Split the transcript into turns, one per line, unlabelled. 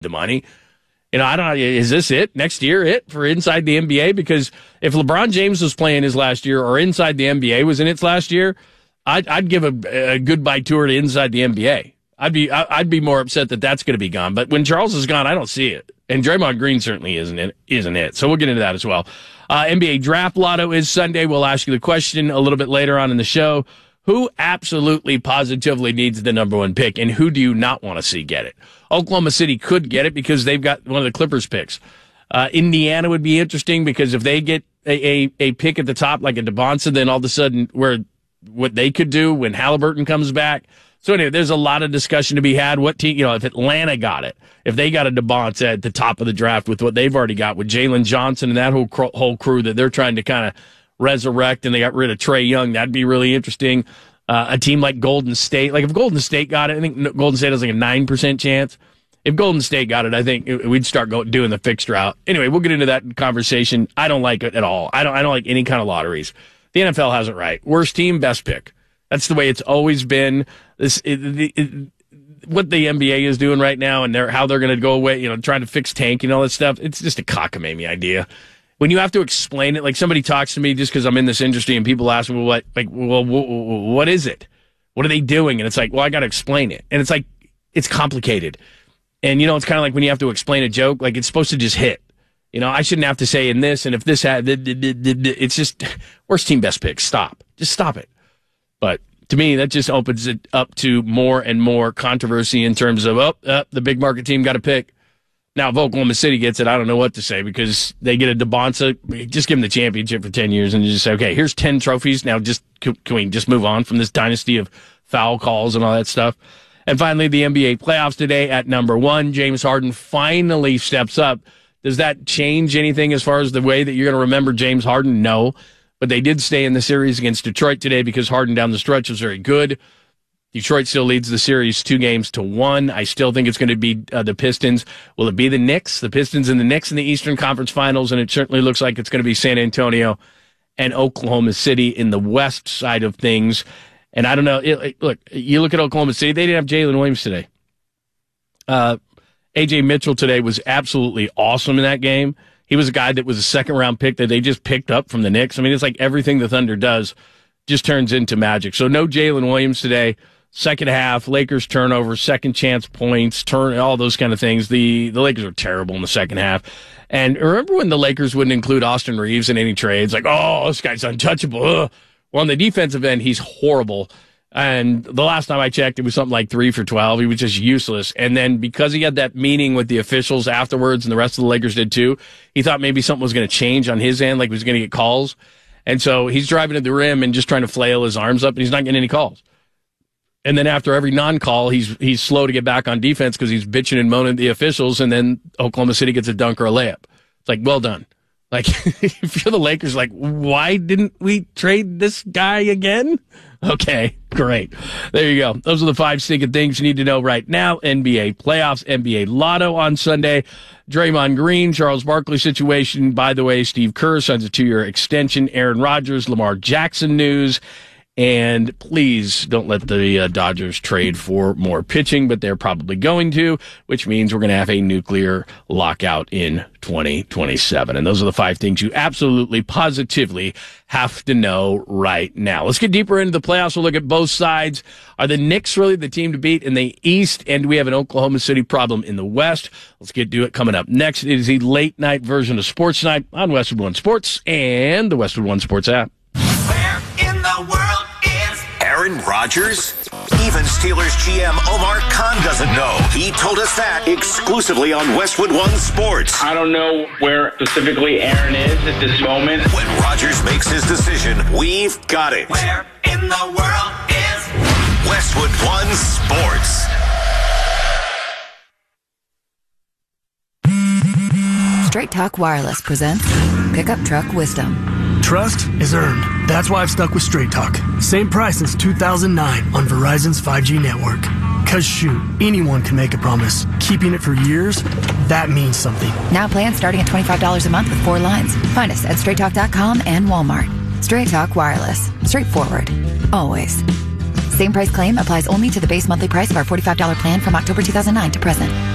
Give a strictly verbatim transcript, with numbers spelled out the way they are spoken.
the money. You know, I don't know. Is this it next year? It for inside the N B A? Because if LeBron James was playing his last year, or inside the N B A was in its last year, I'd, I'd give a, a goodbye tour to inside the N B A. I'd be I'd be more upset that that's going to be gone. But when Charles is gone, I don't see it. And Draymond Green certainly isn't it. Isn't it? So we'll get into that as well. Uh, N B A Draft Lotto is Sunday. We'll ask you the question a little bit later on in the show. Who absolutely positively needs the number one pick, and who do you not want to see get it? Oklahoma City could get it because they've got one of the Clippers picks. Uh, Indiana would be interesting because if they get a, a, a pick at the top like a DeBonsa, then all of a sudden where what they could do when Halliburton comes back. So anyway, there's a lot of discussion to be had. What team, you know, if Atlanta got it, if they got a DeBonsa at the top of the draft with what they've already got with Jalen Johnson and that whole whole crew that they're trying to kind of resurrect, and they got rid of Trae Young, that'd be really interesting. Uh, a team like Golden State, like if Golden State got it, I think Golden State has like a nine percent chance. If Golden State got it, I think we'd start go, doing the fixed route. Anyway, we'll get into that conversation. I don't like it at all. I don't. I don't like any kind of lotteries. The N F L has it right. Worst team, best pick. That's the way it's always been. This it, it, it, what the N B A is doing right now, and they're, how they're going to go away, you know, trying to fix tank and all that stuff. It's just a cockamamie idea. When you have to explain it, like somebody talks to me just because I'm in this industry, and people ask me, well, what, like, well, what is it? What are they doing? And it's like, well, I got to explain it. And it's like, it's complicated. And, you know, it's kind of like when you have to explain a joke, like it's supposed to just hit. You know, I shouldn't have to say in this, and if this had, it's just, worst team, best pick. Stop. Just stop it. But to me, that just opens it up to more and more controversy in terms of, oh, uh, the big market team got a pick. Now, if Oklahoma City gets it, I don't know what to say because they get a DeBonsa. Just give them the championship for ten years and just say, okay, here's ten trophies. Now, just can we just move on from this dynasty of foul calls and all that stuff? And finally, the N B A playoffs today at number one. James Harden finally steps up. Does that change anything as far as the way that you're going to remember James Harden? No. But they did stay in the series against Detroit today because Harden down the stretch was very good. Detroit still leads the series two games to one. I still think it's going to be uh, the Pistons. Will it be the Knicks? The Pistons and the Knicks in the Eastern Conference Finals, and it certainly looks like it's going to be San Antonio and Oklahoma City in the West side of things. And I don't know. It, it, look, you look at Oklahoma City, they didn't have Jalen Williams today. Uh, A J Mitchell today was absolutely awesome in that game. He was a guy that was a second-round pick that they just picked up from the Knicks. I mean, it's like everything the Thunder does just turns into magic. So no Jalen Williams today. Second half, Lakers turnover, second chance points, turn all those kind of things. The the Lakers are terrible in the second half. And remember when the Lakers wouldn't include Austin Reeves in any trades? Like, oh, this guy's untouchable. Ugh. Well, on the defensive end, he's horrible. And the last time I checked, it was something like three for twelve. He was just useless. And then because he had that meeting with the officials afterwards, and the rest of the Lakers did too, he thought maybe something was going to change on his end, like he was going to get calls. And so he's driving to the rim and just trying to flail his arms up, and he's not getting any calls. And then after every non-call, he's he's slow to get back on defense because he's bitching and moaning at the officials, and then Oklahoma City gets a dunk or a layup. It's like, well done. Like, if you're the Lakers, like, why didn't we trade this guy again? Okay, great. There you go. Those are the five stinking things you need to know right now. N B A playoffs, N B A Lotto on Sunday. Draymond Green, Charles Barkley situation. By the way, Steve Kerr signs a two-year extension. Aaron Rodgers, Lamar Jackson news. And please don't let the uh, Dodgers trade for more pitching, but they're probably going to, which means we're going to have a nuclear lockout in twenty twenty-seven. And those are the five things you absolutely, positively have to know right now. Let's get deeper into the playoffs. We'll look at both sides. Are the Knicks really the team to beat in the East? And we have an Oklahoma City problem in the West. Let's get to it coming up next. It is the late night version of Sports Night on Westwood One Sports and the Westwood One Sports app.
Where in the world is Aaron Rodgers? Even Steelers G M Omar Khan doesn't know. He told us that exclusively on Westwood One Sports.
I don't know where specifically Aaron is at this moment.
When Rodgers makes his decision, we've got it. Where in the world is Westwood One Sports?
Straight Talk Wireless presents Pickup Truck Wisdom.
Trust is earned. That's why I've stuck with Straight Talk. Same price since two thousand nine on Verizon's five G network. Cause shoot, anyone can make a promise. Keeping it for years, that means something.
Now plans starting at twenty-five dollars a month with four lines. Find us at straight talk dot com and Walmart. Straight Talk Wireless. Straightforward. Always. Same price claim applies only to the base monthly price of our forty-five dollars plan from October two thousand nine to present.